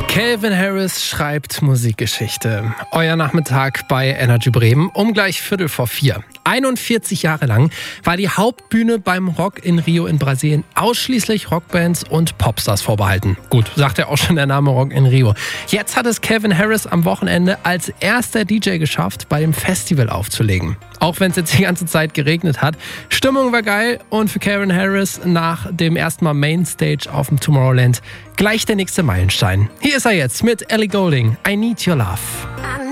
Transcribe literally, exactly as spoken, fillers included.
Calvin Harris schreibt Musikgeschichte. Euer Nachmittag bei Energy Bremen um gleich Viertel vor vier. einundvierzig Jahre lang war die Hauptbühne beim Rock in Rio in Brasilien ausschließlich Rockbands und Popstars vorbehalten. Gut, sagt ja auch schon der Name Rock in Rio. Jetzt hat es Calvin Harris am Wochenende als erster D J geschafft, bei dem Festival aufzulegen. Auch wenn es jetzt die ganze Zeit geregnet hat. Stimmung war geil und für Calvin Harris nach dem ersten Mal Mainstage auf dem Tomorrowland gleich der nächste Meilenstein. Hier ist er jetzt mit Ellie Goulding, I Need Your Love.